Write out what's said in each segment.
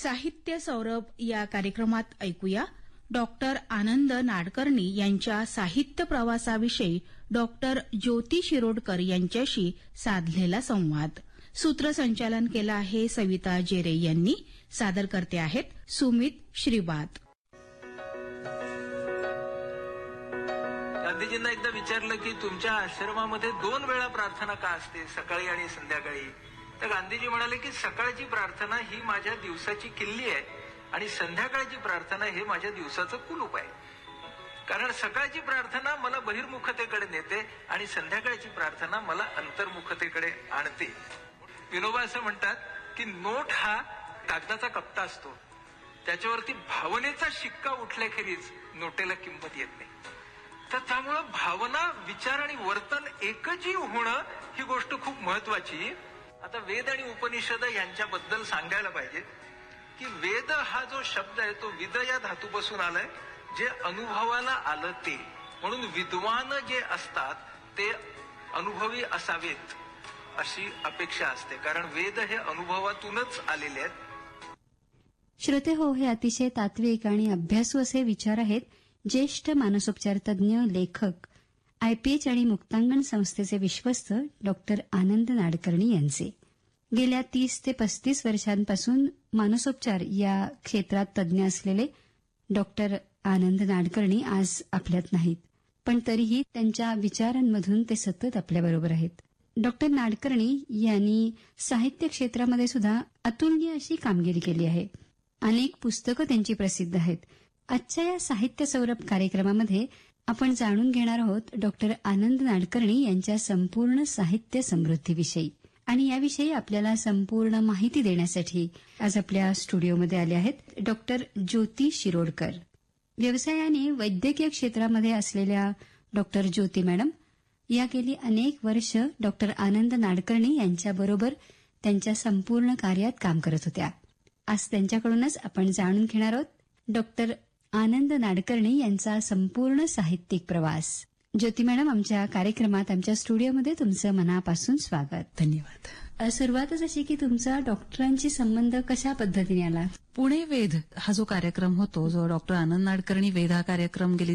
साहित्य सौरभ या कार्यक्रमात ऐकूया डॉक्टर आनंद नाडकर्णी यांच्या साहित्य प्रवासाविषयी डॉक्टर ज्योती शिरोडकर यांच्याशी साधलेला संवाद. सूत्रसंचालन केलं आहे सविता जेरे यांनी. सादर करते आहेत सुमित श्रीबात. गांधीजींना एकदा विचारलं की तुमच्या आश्रमामध्ये 2 वेळा प्रार्थना का असते, सकाळी आणि संध्याकाळी? तर गांधीजी म्हणाले की सकाळची प्रार्थना ही माझ्या दिवसाची किल्ली आहे आणि संध्याकाळची प्रार्थना हे माझ्या दिवसाचं कुलूप आहे. कारण सकाळची प्रार्थना मला बहिर्मुखतेकडे नेते आणि संध्याकाळची प्रार्थना मला अंतर्मुखतेकडे आणते. विनोबा असं म्हणतात की नोट हा कागदाचा कप्ता असतो, त्याच्यावरती भावनेचा शिक्का उठल्याखेरीज नोटेला किंमत येत नाही. तर त्यामुळं भावना, विचार आणि वर्तन एकजीव होणं ही गोष्ट खूप महत्वाची. आता वेद आणि उपनिषद यांच्याबद्दल सांगायला पाहिजे की वेद हा जो शब्द आहे तो विद या धातूपासून आलाय, जे अनुभवाला आलं ते. म्हणून विद्वान जे असतात ते अनुभवी असावेत अशी अपेक्षा असते, कारण वेद हे अनुभवातूनच आलेले आहेत. श्रोते हो, हे अतिशय तात्विक आणि अभ्यासू असे विचार आहेत ज्येष्ठ मानसोपचार तज्ज्ञ, लेखक, आयपीएच आणि मुक्तांगण संस्थेचे विश्वस्त डॉक्टर आनंद नाडकर्णी यांचे. गेल्या 30 ते 35 वर्षांपासून मानसोपचार या क्षेत्रात तज्ज्ञ असलेले डॉक्टर आनंद नाडकर्णी आज आपल्यात नाहीत, पण तरीही त्यांच्या विचारांमधून ते सतत आपल्याबरोबर आहेत. डॉक्टर नाडकर्णी यांनी साहित्य क्षेत्रामध्ये सुद्धा अतुलनीय अशी कामगिरी केली आहे. अनेक पुस्तकं त्यांची प्रसिद्ध आहेत. आजच्या या साहित्य सौरभ कार्यक्रमामध्ये आपण जाणून घेणार आहोत डॉक्टर आनंद नाडकर्णी यांच्या संपूर्ण साहित्य समृद्धीविषयी. आणि याविषयी आपल्याला संपूर्ण माहिती देण्यासाठी आज आपल्या स्टुडिओमध्ये आले आहेत डॉक्टर ज्योती शिरोडकर. व्यवसायाने वैद्यकीय क्षेत्रामध्ये असलेल्या डॉक्टर ज्योती मॅडम या गेली अनेक वर्ष डॉक्टर आनंद नाडकर्णी यांच्याबरोबर त्यांच्या संपूर्ण कार्यात काम करत होत्या. आज त्यांच्याकडूनच आपण जाणून घेणार आहोत डॉक्टर आनंद नाडकर्णी यांचा संपूर्ण साहित्यिक प्रवास. ज्योती मॅडम, आमच्या कार्यक्रमात, आमच्या स्टुडिओमध्ये तुमचं मनापासून स्वागत. धन्यवाद. सुरुवातच अशी की तुमचा डॉक्टरांशी संबंध कशा पद्धतीने आला? पुणे वेध हा जो कार्यक्रम होतो, जो डॉक्टर आनंद नाडकर्णी वेध हा कार्यक्रम गेली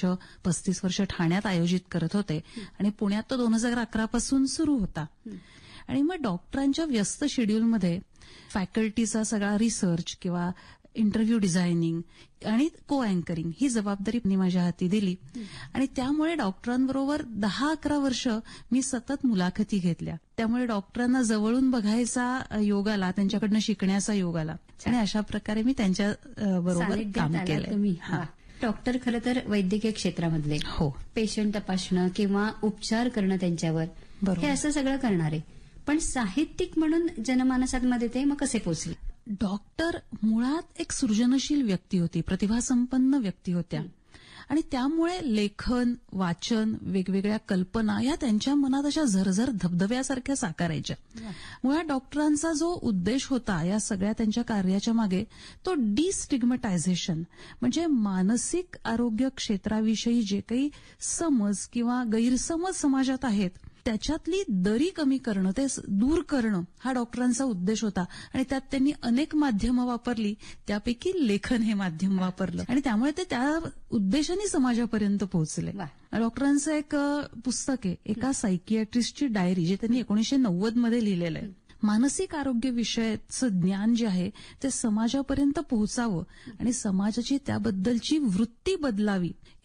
35 वर्ष ठाण्यात आयोजित करत होते आणि पुण्यात तो 2011 पासून सुरू होता. आणि मग डॉक्टरांच्या व्यस्त शेड्यूलमध्ये फॅकल्टीचा सगळा रिसर्च किंवा इंटरव्ह्यू डिझायनिंग आणि को अँकरिंग ही जबाबदारी माझ्या हाती दिली. आणि त्यामुळे डॉक्टरांबरोबर 10-11 वर्ष मी सतत मुलाखती घेतल्या. त्यामुळे डॉक्टरांना जवळून बघायचा योग आला, त्यांच्याकडनं शिकण्याचा योग आला आणि अशा प्रकारे मी त्यांच्या बरोबर काम केलं. डॉक्टर खरं तर वैद्यकीय क्षेत्रामधले, हो, पेशंट तपासणं किंवा उपचार करणं त्यांच्यावर, हे असं सगळं करणारे, पण साहित्यिक म्हणून जनमानसामध्ये ते मग कसे पोचले? डॉक्टर मुळात एक सृजनशील व्यक्ती होती, प्रतिभासंपन्न व्यक्ती होत्या आणि त्यामुळे लेखन, वाचन, वेगवेगळ्या कल्पना या त्यांच्या मनात अशा झरझर धबधब्यासारख्या साकारायच्या. मुळात डॉक्टरांचा जो उद्देश होता या सगळ्या त्यांच्या कार्याच्या मागे, तो डिस्टिग्मटायझेशन म्हणजे मानसिक आरोग्य क्षेत्राविषयी जे काही समज किंवा गैरसमज समाजात आहेत त्याच्यातली दरी कमी करणं, ते दूर करणं हा डॉक्टरांचा उद्देश होता. आणि त्यात त्यांनी अनेक माध्यमं वापरली, त्यापैकी लेखन हे माध्यम वापरलं आणि त्यामुळे ते त्या उद्देशाने समाजापर्यंत पोहोचले. डॉक्टरांचं एक पुस्तक आहे, एका सायकियाट्रिस्टची डायरी, जे त्यांनी 1990 मध्ये लिहिलेलं आहे. मानसिक आरोग्य विषयाचं ज्ञान जे आहे ते समाजापर्यंत पोहोचावं आणि समाजाची त्याबद्दलची वृत्ती बदलावी